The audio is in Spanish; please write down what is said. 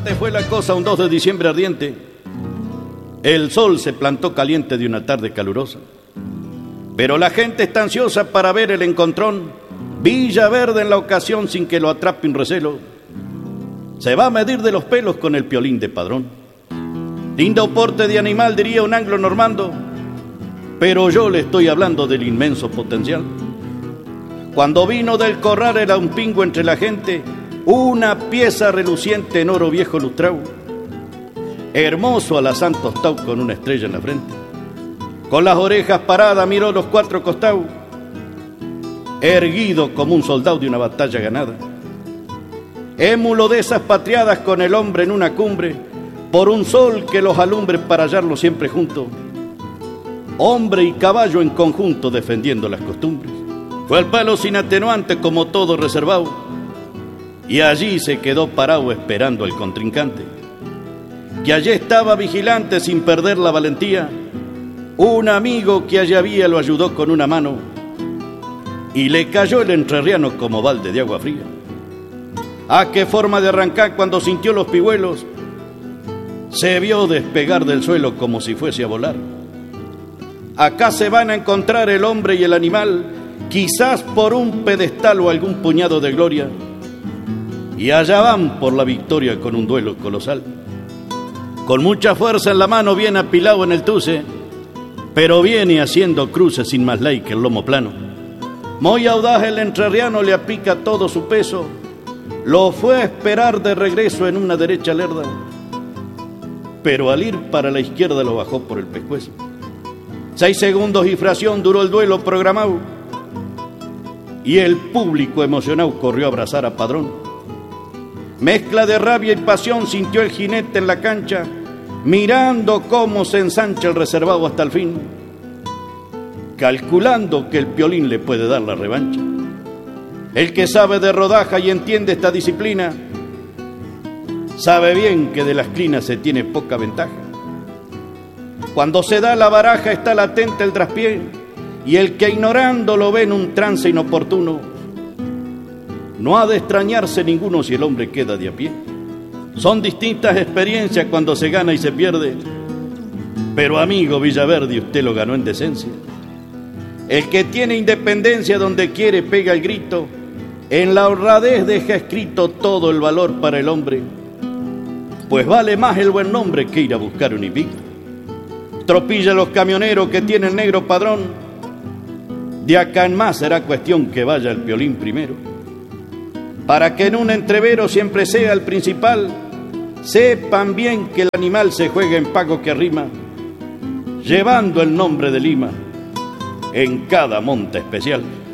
Te fue la cosa un 2 de diciembre ardiente. El sol se plantó caliente de una tarde calurosa. Pero la gente está ansiosa para ver el encontrón. Villaverde en la ocasión sin que lo atrape un recelo. Se va a medir de los pelos con el Piolín de Padrón. Lindo porte de animal, diría un anglo normando, pero yo le estoy hablando del inmenso potencial. Cuando vino del corral era un pingo entre la gente, una pieza reluciente en oro viejo lustrado. Hermoso alazán tostado con una estrella en la frente. Con las orejas paradas miró los cuatro costados, erguido como un soldado de una batalla ganada. Émulo de esas patriadas con el hombre en una cumbre, por un sol que los alumbre para hallarlo siempre junto. Hombre y caballo en conjunto defendiendo las costumbres. Fue al palo sin atenuante como todo reservado, y allí se quedó parado esperando al contrincante, que allí estaba vigilante sin perder la valentía. Un amigo que allí había lo ayudó con una mano, y le cayó el entrerriano como balde de agua fría. Ah, qué forma de arrancar cuando sintió los pigüelos. Se vio despegar del suelo como si fuese a volar. Acá se van a encontrar el hombre y el animal, quizás por un pedestal o algún puñado de gloria, y allá van por la victoria con un duelo colosal. Con mucha fuerza en la mano viene apilado en el tuce, pero viene haciendo cruces sin más ley que el lomo plano. Muy audaz el entrerriano le aplica todo su peso, lo fue a esperar de regreso en una derecha lerda, pero al ir para la izquierda lo bajó por el pescuezo. 6 segundos y fracción duró el duelo programado, y el público emocionado corrió a abrazar a Padrón. Mezcla de rabia y pasión sintió el jinete en la cancha, mirando cómo se ensancha el reservado hasta el fin, calculando que el Piolín le puede dar la revancha. El que sabe de rodaja y entiende esta disciplina, sabe bien que de las clinas se tiene poca ventaja. Cuando se da la baraja está latente el traspié, y el que ignorando lo ve en un trance inoportuno, no ha de extrañarse ninguno si el hombre queda de a pie. Son distintas experiencias cuando se gana y se pierde, pero amigo Villaverde, usted lo ganó en decencia. El que tiene independencia donde quiere pega el grito, en la honradez deja escrito todo el valor para el hombre, pues vale más el buen nombre que ir a buscar un invicto. Tropilla a los camioneros que tienen negro Padrón, de acá en más será cuestión que vaya el Piolín primero, para que en un entrevero siempre sea el principal. Sepan bien que el animal se juega en pago que arrima, llevando el nombre de Lima en cada monta especial.